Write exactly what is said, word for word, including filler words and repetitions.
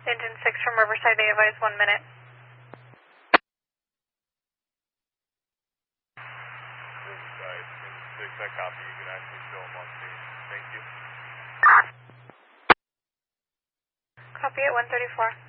Engine six from Riverside, they advise one minute. Riverside, Engine six, I copy. You can actually show them on scene. Thank you. Copy at one thirty-four.